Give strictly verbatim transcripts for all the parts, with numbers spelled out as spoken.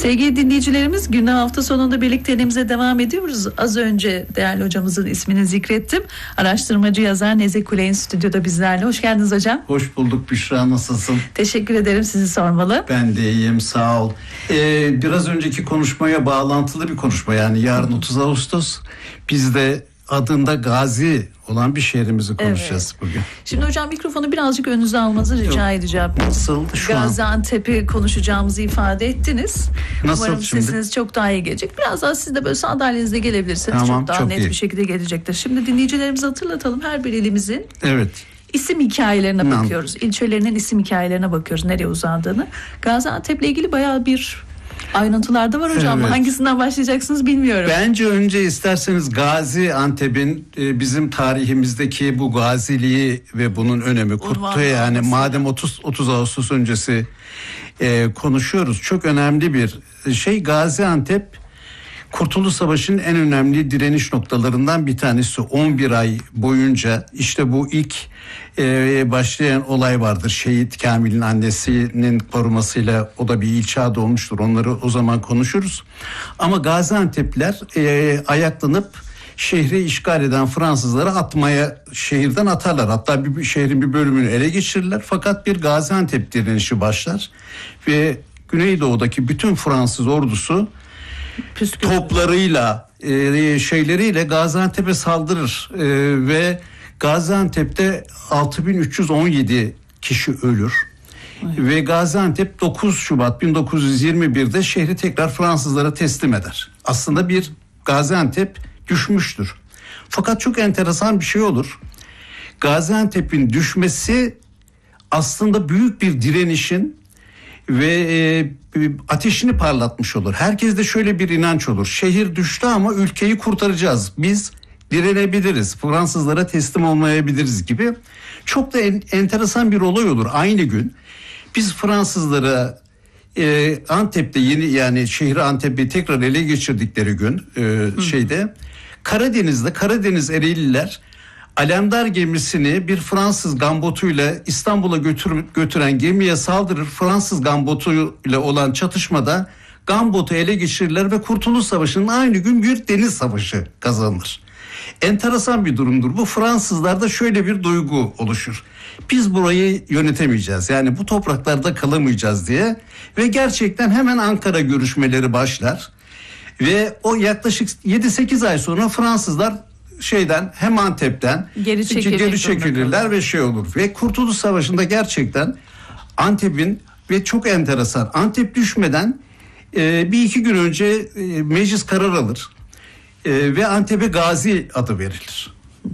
Sevgili dinleyicilerimiz, günde hafta sonunda birlikteliğimize devam ediyoruz. Az önce değerli hocamızın ismini zikrettim. Araştırmacı yazar Nezih Kuleyn stüdyoda bizlerle. Hoş geldiniz hocam. Hoş bulduk Büşra, nasılsın? Teşekkür ederim, sizi sormalı. Ben de iyiyim, sağ ol. Ee, biraz önceki konuşmaya bağlantılı bir konuşma, yani yarın otuz Ağustos. Biz de adında Gazi olan bir şehrimizi konuşacağız evet. bugün. Şimdi hocam mikrofonu birazcık önünüze almanızı rica Yok. edeceğim. Nasıl şu an? Gaziantep'i konuşacağımızı ifade ettiniz. Nasıl Umarım şimdi? sesiniz çok daha iyi gelecek. Biraz daha siz de böyle sandalyenizde gelebilirseniz tamam, çok daha çok net iyi. bir şekilde gelecektir. Şimdi dinleyicilerimize hatırlatalım, her bir ilimizin evet. isim hikayelerine ne bakıyoruz. İlçelerinin isim hikayelerine bakıyoruz, nereye uzandığını. Gaziantep'le ilgili bayağı bir ayrıntılarda var hocam. Evet. Hangisinden başlayacaksınız bilmiyorum. Bence önce isterseniz Gaziantep'in e, bizim tarihimizdeki bu gaziliği ve bunun önemi, Kurt'ta yani madem otuz otuz Ağustos öncesi e, konuşuyoruz. Çok önemli bir şey. Gaziantep Kurtuluş Savaşı'nın en önemli direniş noktalarından bir tanesi. on bir ay boyunca işte bu ilk e, başlayan olay vardır. Şehit Kamil'in annesinin korumasıyla, o da bir ilçe adı olmuştur. Onları o zaman konuşuruz. Ama Gaziantep'liler e, ayaklanıp şehri işgal eden Fransızları atmaya, şehirden atarlar. Hatta bir, bir şehrin bir bölümünü ele geçirirler. Fakat bir Gaziantep direnişi başlar ve Güneydoğu'daki bütün Fransız ordusu Püskür. toplarıyla e, şeyleriyle Gaziantep'e saldırır e, ve Gaziantep'te altı bin üç yüz on yedi kişi ölür. Ay. Ve Gaziantep dokuz Şubat bin dokuz yüz yirmi bir'de şehri tekrar Fransızlara teslim eder. Aslında bir Gaziantep düşmüştür. Fakat çok enteresan bir şey olur. Gaziantep'in düşmesi aslında büyük bir direnişin ve e, ateşini parlatmış olur. Herkeste şöyle bir inanç olur. Şehir düştü ama ülkeyi kurtaracağız. Biz direnebiliriz. Fransızlara teslim olmayabiliriz gibi. Çok da en, enteresan bir olay olur. Aynı gün biz Fransızlara e, Antep'te yeni, yani şehri Antep'i tekrar ele geçirdikleri gün e, şeyde Karadeniz'de Karadeniz Ereğliler Alemdar gemisini bir Fransız gambotuyla İstanbul'a götür, götüren gemiye saldırır. Fransız gambotuyla olan çatışmada gambotu ele geçirirler ve Kurtuluş Savaşı'nın aynı gün bir deniz savaşı kazanılır. Enteresan bir durumdur. Bu Fransızlarda şöyle bir duygu oluşur. Biz burayı yönetemeyeceğiz. Yani bu topraklarda kalamayacağız diye. Ve gerçekten hemen Ankara görüşmeleri başlar. Ve o yaklaşık yedi sekiz ay sonra Fransızlar şeyden hem Antep'ten geri, geri çekilirler ve şey olur. Ve Kurtuluş Savaşı'nda gerçekten Antep'in ve çok enteresan, Antep düşmeden e, bir iki gün önce e, meclis karar alır e, ve Antep'e Gazi adı verilir.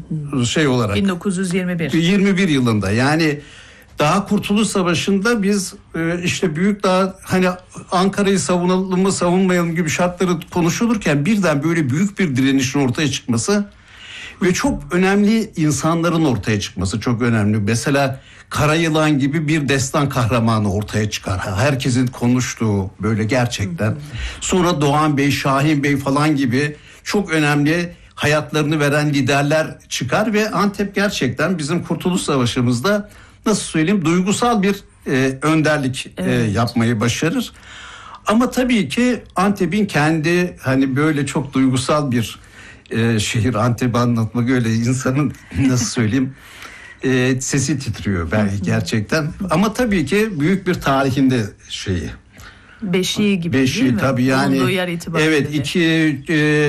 Şey olarak. bin dokuz yüz yirmi bir yirmi bir yılında, yani daha Kurtuluş Savaşı'nda biz e, işte büyük daha hani Ankara'yı savunalım mı savunmayalım gibi şartları konuşulurken birden böyle büyük bir direnişin ortaya çıkması ve çok önemli insanların ortaya çıkması çok önemli. Mesela Karayılan gibi bir destan kahramanı ortaya çıkar. Herkesin konuştuğu böyle gerçekten. Sonra Doğan Bey, Şahin Bey falan gibi çok önemli hayatlarını veren liderler çıkar ve Antep gerçekten bizim Kurtuluş Savaşı'mızda nasıl söyleyeyim duygusal bir e, önderlik evet. e, yapmayı başarır. Ama tabii ki Antep'in kendi hani böyle çok duygusal bir e, şehir. Antep'i anlatmak öyle insanın nasıl söyleyeyim e, sesi titriyor belki gerçekten. Ama tabii ki büyük bir tarihinde şeyi. Beşiği gibi Beşiği, değil mi? Tabii yani. Bulunduğu yer itibariyle. Evet iki... E,